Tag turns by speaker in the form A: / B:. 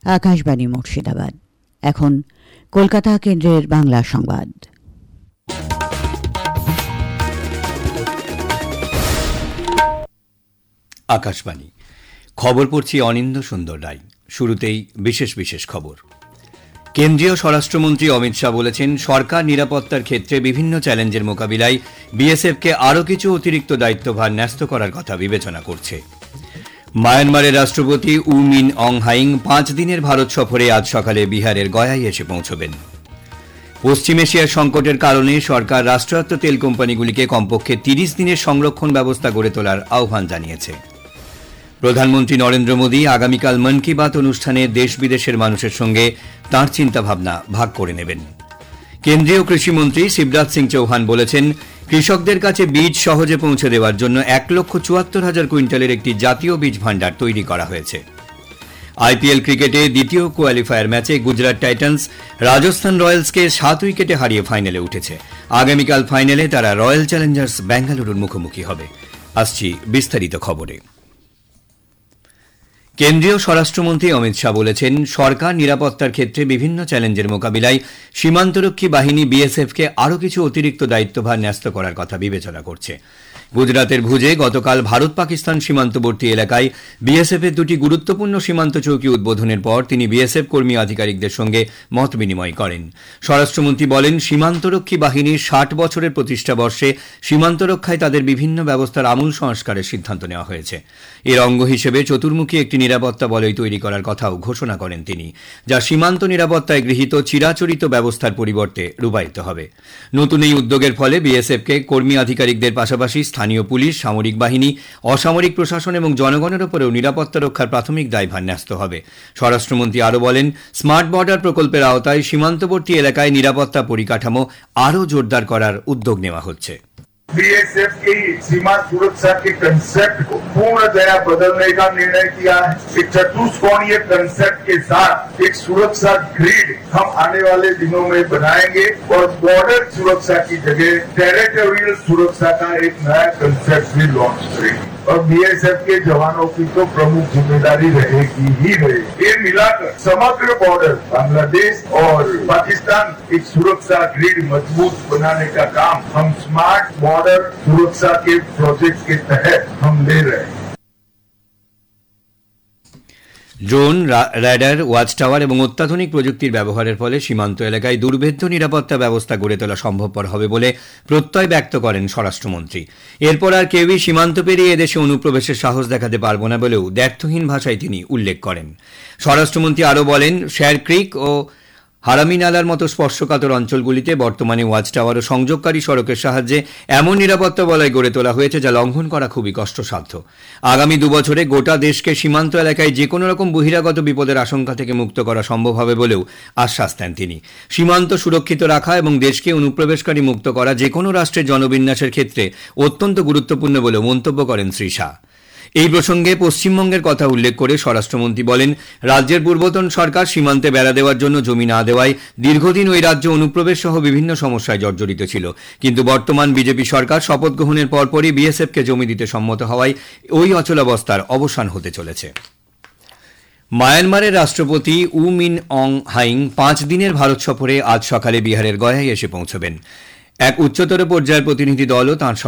A: আকাশবাণী মুর্শিদাবাদ। এখন কলকাতা কেন্দ্রের বাংলা সংবাদ।
B: আকাশবাণী খবর পড়ছি অনিন্দ্য সুন্দর রায়। শুরুতেই বিশেষ বিশেষ খবর। কেন্দ্রীয় স্বরাষ্ট্রমন্ত্রী অমিত শাহ বলেছেন, সরকার নিরাপত্তার ক্ষেত্রে বিভিন্ন চ্যালেঞ্জের মোকাবিলায় বিএসএফকে আরও কিছু অতিরিক্ত দায়িত্বভার ন্যস্ত করার কথা বিবেচনা করছে। মায়ানমারের রাষ্ট্রপতি উ মিন অং হাইং 5 দিনের ভারত সফরে আজ সকালে বিহারের গয়ায় এসে পৌঁছবেন। পশ্চিম এশিয়ার সংকটের কারণে সরকার রাষ্ট্রায়ত্ত তেল কোম্পানিগুলিকে কমপক্ষে 30 দিনের সংরক্ষণ ব্যবস্থা গড়ে তোলার আহ্বান জানিয়েছে। প্রধানমন্ত্রী নরেন্দ্র মোদী আগামীকাল মন কি বাত অনুষ্ঠানে দেশ বিদেশের মানুষের সঙ্গে তাঁর চিন্তাভাবনা ভাগ করে নেবেন। কেন্দ্রীয় কৃষিমন্ত্রী শিবরাজ সিং চৌহান বলেছেন, কৃষকদের কাছে বীজ সহজে পৌঁছে দেওয়ার জন্য 1,74,000 কুইন্টালের একটি জাতীয় বীজ ভাণ্ডার তৈরি করা হয়েছে। আইপিএল ক্রিকেটে দ্বিতীয় কোয়ালিফায়ার ম্যাচে গুজরাট টাইটান্স রাজস্থান রয়্যালসকে 7 উইকেটে হারিয়ে ফাইনালে উঠেছে। আগামীকাল ফাইনালে তারা রয়্যাল চ্যালেঞ্জার্স বেঙ্গালুরুর মুখোমুখি হবে। আসছি বিস্তারিত খবরে। কেন্দ্রীয় স্বরাষ্ট্রমন্ত্রী অমিত শাহ বলেছেন, সরকার নিরাপত্তার ক্ষেত্রে বিভিন্ন চ্যালেঞ্জের মোকাবিলায় সীমান্তরক্ষী বাহিনী বিএসএফকে আরও কিছু অতিরিক্ত দায়িত্বভার ন্যস্ত করার কথা বিবেচনা করছে। গুজরাতের ভুজে গতকাল ভারত পাকিস্তান সীমান্তবর্তী এলাকায় বিএসএফের 2টি গুরুত্বপূর্ণ সীমান্ত চৌকি উদ্বোধনের পর তিনি বিএসএফ কর্মী আধিকারিকদের সঙ্গে মত বিনিময় করেন। স্বরাষ্ট্রমন্ত্রী বলেন, সীমান্তরক্ষী বাহিনীর 60 বছরের প্রতিষ্ঠা বর্ষে সীমান্তরক্ষায় তাদের বিভিন্ন ব্যবস্থার আমূল সংস্কারের সিদ্ধান্ত নেওয়া হয়েছে। এর অঙ্গ হিসেবে চতুর্মুখী একটি নিরাপত্তা বলয় তৈরি করার কথাও ঘোষণা করেন তিনি, যা সীমান্ত নিরাপত্তায় গৃহীত চিরাচরিত ব্যবস্থার পরিবর্তে রূপায়িত হবে। নতুন এই উদ্যোগের ফলে বিএসএফকে কর্মী আধিকারিকদের পাশাপাশি স্থানীয় পুলিশ, সামরিক বাহিনী, অসামরিক প্রশাসন এবং জনগণের উপরেও নিরাপত্তা রক্ষার প্রাথমিক দায়ভার ন্যস্ত হবে। স্বরাষ্ট্রমন্ত্রী আরও বলেন, স্মার্ট বর্ডার প্রকল্পের আওতায় সীমান্তবর্তী এলাকায় নিরাপত্তা পরিকাঠামো আরও জোরদার করার উদ্যোগ নেওয়া হচ্ছে।
C: बीएसएफ की सीमा सुरक्षा के कंसेप्ट को पूर्णतया बदलने का निर्णय किया है। एक चतुष्कोणीय कंसेप्ट के साथ एक सुरक्षा ग्रिड हम आने वाले दिनों में बनाएंगे और बॉर्डर सुरक्षा की जगह टेरिटोरियल सुरक्षा का एक नया कंसेप्ट भी लॉन्च करेंगे। और बीएसएफ के जवानों की तो प्रमुख जिम्मेदारी रहेगी ही रहेगी। ये मिलाकर समग्र बॉर्डर बांग्लादेश और पाकिस्तान एक सुरक्षा ग्रिड मजबूत बनाने का काम हम स्मार्ट बॉर्डर सुरक्षा के प्रोजेक्ट के तहत हम ले रहे हैं।
B: ড্রোন, র্যাডার, ওয়াচ টাওয়ার এবং অত্যাধুনিক প্রযুক্তির ব্যবহারের ফলে সীমান্ত এলাকায় দুর্ভেদ্য নিরাপত্তা ব্যবস্থা গড়ে তোলা সম্ভবপর হবে বলে প্রত্যয় ব্যক্ত করেন স্বরাষ্ট্রমন্ত্রী। এরপর আর কেউই সীমান্ত পেরিয়ে এদেশে অনুপ্রবেশের সাহস দেখাতে পারবে না বলেও দ্ব্যর্থহীন ভাষায় তিনি উল্লেখ করেন। স্বরাষ্ট্রমন্ত্রী আরও বলেন, শের ক্রিক ও হারামিনালার মতো স্পর্শকাতর অঞ্চলগুলিতে বর্তমানে ওয়াচ টাওয়ার ও সংযোগকারী সড়কের সাহায্যে এমন নিরাপত্তা বলয় গড়ে তোলা হয়েছে যা লঙ্ঘন করা খুবই কষ্টসাধ্য। আগামী 2 বছরে গোটা দেশকে সীমান্ত এলাকায় যে কোনো রকম বহিরাগত বিপদের আশঙ্কা থেকে মুক্ত করা সম্ভব হবে বলেও আশ্বাস দেন তিনি। সীমান্ত সুরক্ষিত রাখা এবং দেশকে অনুপ্রবেশকারী মুক্ত করা যে কোনো রাষ্ট্রের জনবিন্যাসের ক্ষেত্রে অত্যন্ত গুরুত্বপূর্ণ বলেও মন্তব্য করেন শ্রী শাহ। এই প্রসঙ্গে পশ্চিমবঙ্গের কথা উল্লেখ করে স্বরাষ্ট্রমন্ত্রী বলেন, রাজ্যের পূর্বতন সরকার সীমান্তে বেড়া দেওয়ার জন্য জমি না দেওয়ায় দীর্ঘদিন ওই রাজ্য অনুপ্রবেশ সহ বিভিন্ন সমস্যায় জর্জরিত ছিল। কিন্তু বর্তমান বিজেপি সরকার শপথ গ্রহণের পরপরই বিএসএফকে জমি দিতে সম্মত হওয়ায় ওই অচলাবস্থার অবসান হতে চলেছে। মায়ানমারের রাষ্ট্রপতি উ মিন অং হাইং 5 দিনের ভারত সফরে আজ সকালে বিহারের গয়ায় এসে পৌঁছবেন। এক উচ্চতর পর্যায়ের প্রতিনিধি দলও তাঁর